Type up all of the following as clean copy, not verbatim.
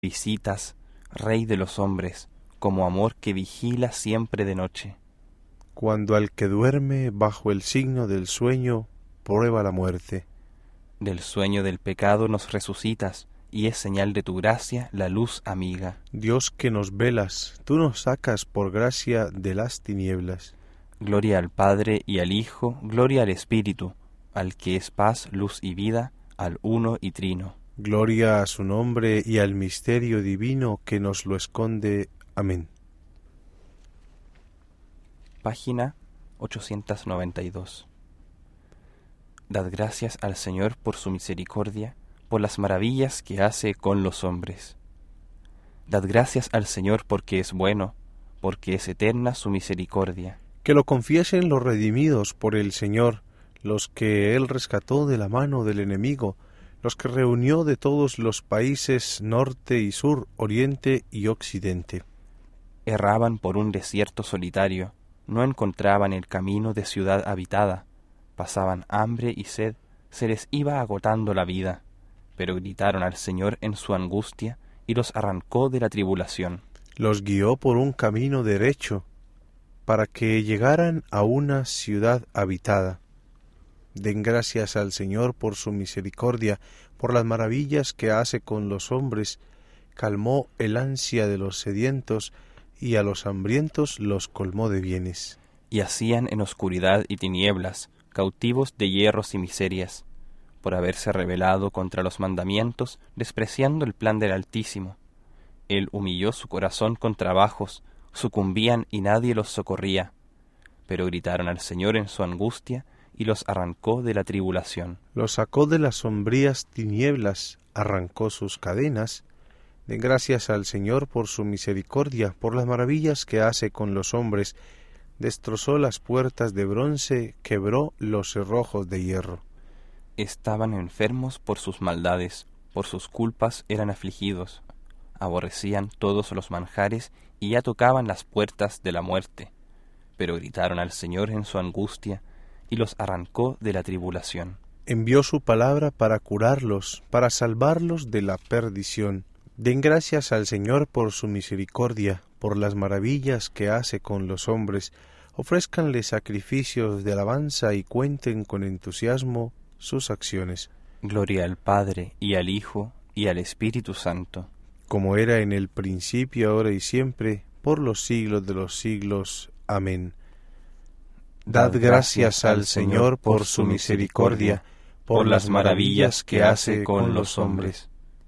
visitas, Rey de los hombres, como amor que vigila siempre de noche. Cuando al que duerme bajo el signo del sueño prueba la muerte. Del sueño del pecado nos resucitas, y es señal de tu gracia la luz amiga. Dios que nos velas, tú nos sacas por gracia de las tinieblas. Gloria al Padre y al Hijo, gloria al Espíritu, al que es paz, luz y vida, al uno y trino. Gloria a su nombre y al misterio divino que nos lo esconde. Amén. Página 892. Dad gracias al Señor por su misericordia, por las maravillas que hace con los hombres. Dad gracias al Señor porque es bueno, porque es eterna su misericordia. Que lo confiesen los redimidos por el Señor, los que Él rescató de la mano del enemigo, los que reunió de todos los países norte y sur, oriente y occidente. Erraban por un desierto solitario, no encontraban el camino de ciudad habitada, pasaban hambre y sed, se les iba agotando la vida, pero gritaron al Señor en su angustia y los arrancó de la tribulación. Los guió por un camino derecho, para que llegaran a una ciudad habitada. Den gracias al Señor por su misericordia, por las maravillas que hace con los hombres. Calmó el ansia de los sedientos, y a los hambrientos los colmó de bienes. Y hacían en oscuridad y tinieblas, cautivos de hierros y miserias, por haberse rebelado contra los mandamientos, despreciando el plan del Altísimo. Él humilló su corazón con trabajos, sucumbían y nadie los socorría, pero gritaron al Señor en su angustia y los arrancó de la tribulación. Los sacó de las sombrías tinieblas, arrancó sus cadenas. Den gracias al Señor por su misericordia, por las maravillas que hace con los hombres. Destrozó las puertas de bronce, quebró los cerrojos de hierro. Estaban enfermos por sus maldades, por sus culpas eran afligidos. Aborrecían todos los manjares y ya tocaban las puertas de la muerte, pero gritaron al Señor en su angustia y los arrancó de la tribulación. Envió su palabra para curarlos, para salvarlos de la perdición. Den gracias al Señor por su misericordia, por las maravillas que hace con los hombres. Ofrézcanle sacrificios de alabanza y cuenten con entusiasmo sus acciones. Gloria al Padre y al Hijo y al Espíritu Santo, como era en el principio, ahora y siempre, por los siglos de los siglos. Amén. Dad gracias al Señor por su misericordia, por las maravillas que hace con los hombres.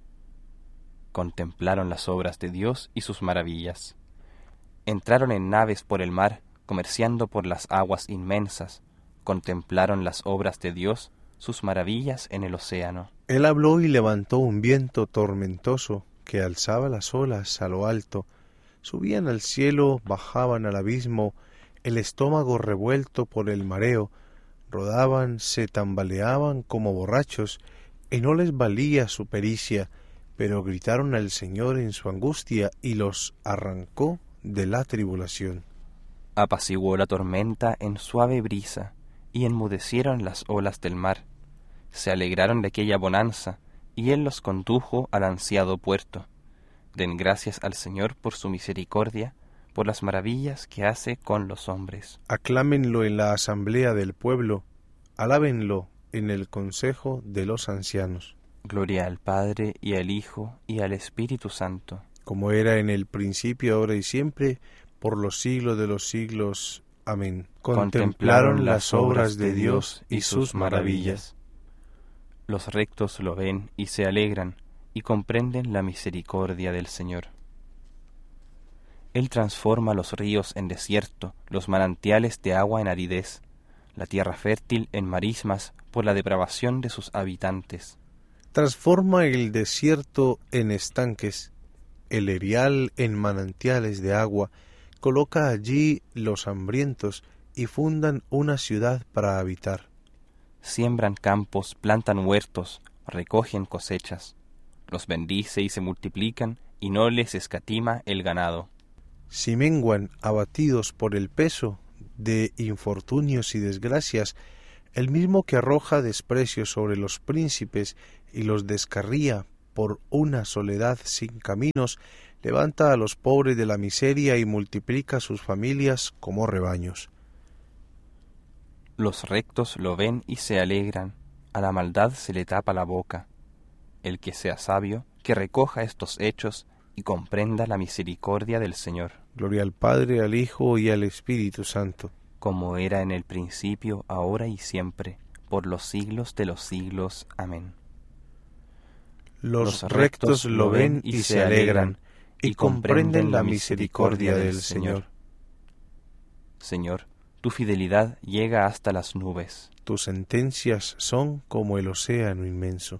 Contemplaron las obras de Dios y sus maravillas. Entraron en naves por el mar, comerciando por las aguas inmensas. Contemplaron las obras de Dios, sus maravillas en el océano. Él habló y levantó un viento tormentoso que alzaba las olas a lo alto. Subían al cielo, bajaban al abismo, el estómago revuelto por el mareo. Rodaban, se tambaleaban como borrachos, y no les valía su pericia, pero gritaron al Señor en su angustia y los arrancó de la tribulación. Apaciguó la tormenta en suave brisa, y enmudecieron las olas del mar. Se alegraron de aquella bonanza, y Él los condujo al ansiado puerto. Den gracias al Señor por su misericordia, por las maravillas que hace con los hombres. Aclámenlo en la asamblea del pueblo, alábenlo en el consejo de los ancianos. Gloria al Padre y al Hijo y al Espíritu Santo, como era en el principio, ahora y siempre, por los siglos de los siglos. Amén. Contemplaron las obras de Dios y sus maravillas. Los rectos lo ven y se alegran, y comprenden la misericordia del Señor. Él transforma los ríos en desierto, los manantiales de agua en aridez, la tierra fértil en marismas por la depravación de sus habitantes. Transforma el desierto en estanques, el erial en manantiales de agua, coloca allí los hambrientos y fundan una ciudad para habitar. Siembran campos, plantan huertos, recogen cosechas. Los bendice y se multiplican, y no les escatima el ganado. Si menguan abatidos por el peso de infortunios y desgracias, el mismo que arroja desprecio sobre los príncipes y los descarría por una soledad sin caminos, levanta a los pobres de la miseria y multiplica sus familias como rebaños. Los rectos lo ven y se alegran, a la maldad se le tapa la boca. El que sea sabio, que recoja estos hechos y comprenda la misericordia del Señor. Gloria al Padre, al Hijo y al Espíritu Santo. Como era en el principio, ahora y siempre, por los siglos de los siglos. Amén. Los rectos lo ven y se alegran, y comprenden la misericordia del Señor. Señor, tu fidelidad llega hasta las nubes. Tus sentencias son como el océano inmenso.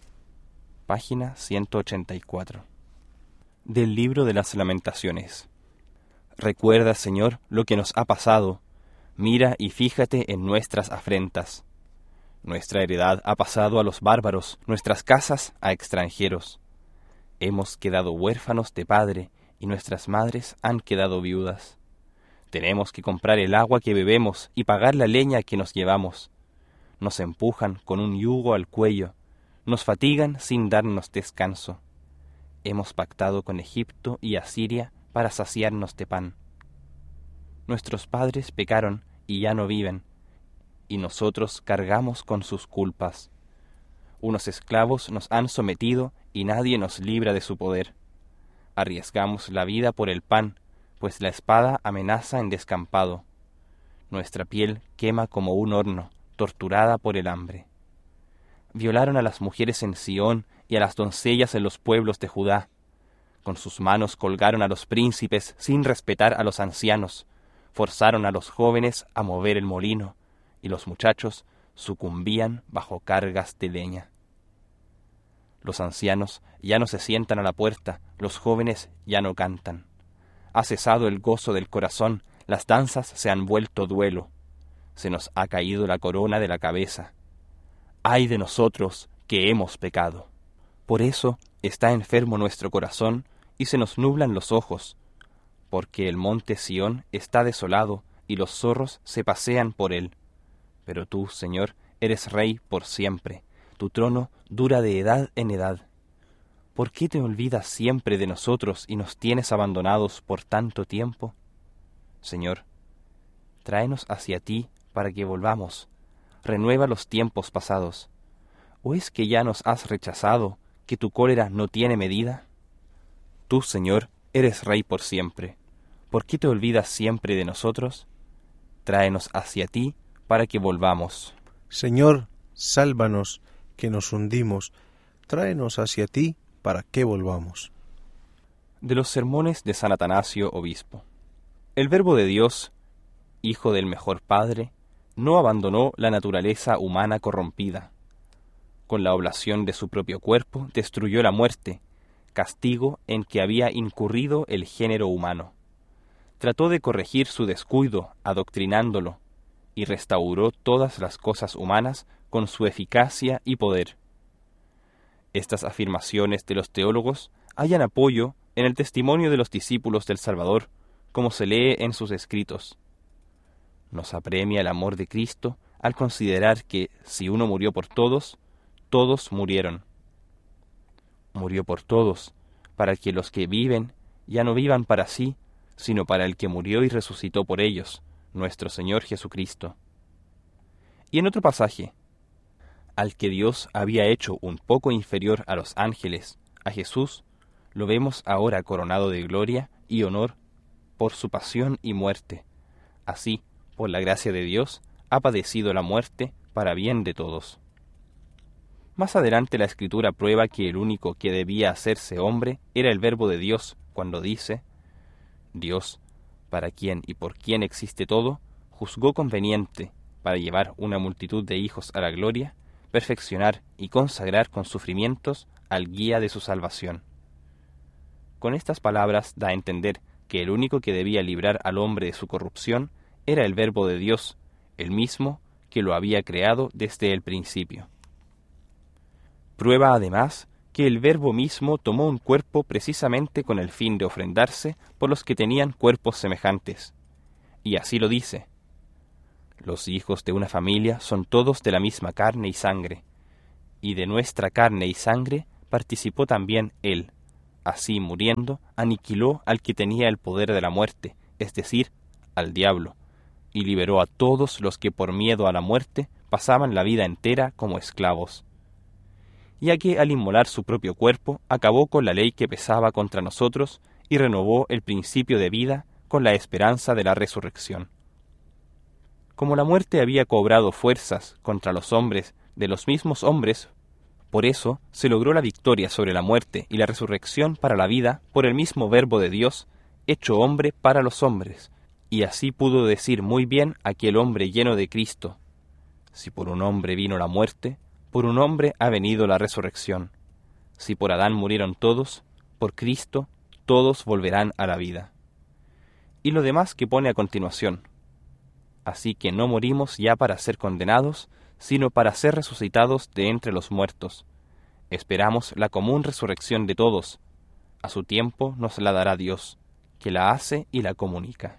Página 184. Del libro de las Lamentaciones. Recuerda, Señor, lo que nos ha pasado. Mira y fíjate en nuestras afrentas. Nuestra heredad ha pasado a los bárbaros, nuestras casas a extranjeros. Hemos quedado huérfanos de padre, y nuestras madres han quedado viudas. Tenemos que comprar el agua que bebemos y pagar la leña que nos llevamos. Nos empujan con un yugo al cuello, nos fatigan sin darnos descanso. Hemos pactado con Egipto y Asiria para saciarnos de pan. Nuestros padres pecaron y ya no viven, y nosotros cargamos con sus culpas. Unos esclavos nos han sometido y nadie nos libra de su poder. Arriesgamos la vida por el pan, pues la espada amenaza en descampado. Nuestra piel quema como un horno, torturada por el hambre. Violaron a las mujeres en Sión y a las doncellas en los pueblos de Judá. Con sus manos colgaron a los príncipes sin respetar a los ancianos. Forzaron a los jóvenes a mover el molino, y los muchachos sucumbían bajo cargas de leña. Los ancianos ya no se sientan a la puerta, los jóvenes ya no cantan. Ha cesado el gozo del corazón, las danzas se han vuelto duelo. Se nos ha caído la corona de la cabeza. ¡Ay de nosotros que hemos pecado! Por eso está enfermo nuestro corazón y se nos nublan los ojos, porque el monte Sión está desolado y los zorros se pasean por él. Pero tú, Señor, eres Rey por siempre, tu trono dura de edad en edad. ¿Por qué te olvidas siempre de nosotros y nos tienes abandonados por tanto tiempo? Señor, tráenos hacia ti para que volvamos, renueva los tiempos pasados. ¿O es que ya nos has rechazado, que tu cólera no tiene medida? Tú, Señor, eres Rey por siempre. ¿Por qué te olvidas siempre de nosotros? Tráenos hacia ti para que volvamos. Señor, sálvanos, que nos hundimos. Tráenos hacia ti para que volvamos. De los sermones de San Atanasio, obispo. El Verbo de Dios, Hijo del mejor Padre, no abandonó la naturaleza humana corrompida. Con la oblación de su propio cuerpo destruyó la muerte, castigo en que había incurrido el género humano. Trató de corregir su descuido, adoctrinándolo, y restauró todas las cosas humanas con su eficacia y poder. Estas afirmaciones de los teólogos hallan apoyo en el testimonio de los discípulos del Salvador, como se lee en sus escritos. Nos apremia el amor de Cristo al considerar que, si uno murió por todos, todos murieron. Murió por todos, para que los que viven ya no vivan para sí, sino para el que murió y resucitó por ellos, nuestro Señor Jesucristo. Y en otro pasaje, al que Dios había hecho un poco inferior a los ángeles, a Jesús, lo vemos ahora coronado de gloria y honor por su pasión y muerte. Así, por la gracia de Dios, ha padecido la muerte para bien de todos. Más adelante la Escritura prueba que el único que debía hacerse hombre era el Verbo de Dios, cuando dice: Dios, para quien y por quien existe todo, juzgó conveniente, para llevar una multitud de hijos a la gloria, perfeccionar y consagrar con sufrimientos al guía de su salvación. Con estas palabras da a entender que el único que debía librar al hombre de su corrupción era el Verbo de Dios, el mismo que lo había creado desde el principio. Prueba además que el Verbo mismo tomó un cuerpo precisamente con el fin de ofrendarse por los que tenían cuerpos semejantes. Y así lo dice: los hijos de una familia son todos de la misma carne y sangre, y de nuestra carne y sangre participó también él. Así, muriendo, aniquiló al que tenía el poder de la muerte, es decir, al diablo, y liberó a todos los que por miedo a la muerte pasaban la vida entera como esclavos. Ya que al inmolar su propio cuerpo, acabó con la ley que pesaba contra nosotros y renovó el principio de vida con la esperanza de la resurrección. Como la muerte había cobrado fuerzas contra los hombres de los mismos hombres, por eso se logró la victoria sobre la muerte y la resurrección para la vida por el mismo Verbo de Dios, hecho hombre para los hombres, y así pudo decir muy bien aquel hombre lleno de Cristo: si por un hombre vino la muerte, por un hombre ha venido la resurrección. Si por Adán murieron todos, por Cristo todos volverán a la vida. Y lo demás que pone a continuación: así que no morimos ya para ser condenados, sino para ser resucitados de entre los muertos. Esperamos la común resurrección de todos. A su tiempo nos la dará Dios, que la hace y la comunica.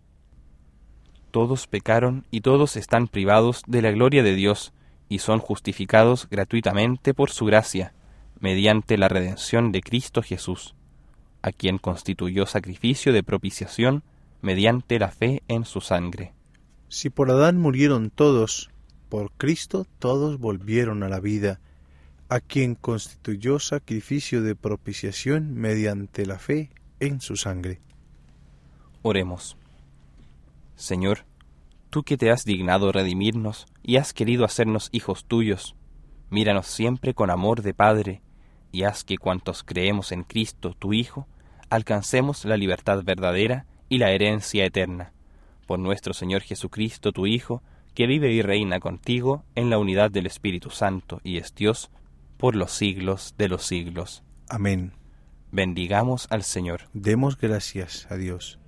Todos pecaron y todos están privados de la gloria de Dios, y son justificados gratuitamente por su gracia, mediante la redención de Cristo Jesús, a quien constituyó sacrificio de propiciación mediante la fe en su sangre. Si por Adán murieron todos, por Cristo todos volvieron a la vida, a quien constituyó sacrificio de propiciación mediante la fe en su sangre. Oremos. Señor, tú que te has dignado redimirnos y has querido hacernos hijos tuyos, míranos siempre con amor de Padre, y haz que cuantos creemos en Cristo, tu Hijo, alcancemos la libertad verdadera y la herencia eterna. Por nuestro Señor Jesucristo, tu Hijo, que vive y reina contigo en la unidad del Espíritu Santo y es Dios, por los siglos de los siglos. Amén. Bendigamos al Señor. Demos gracias a Dios.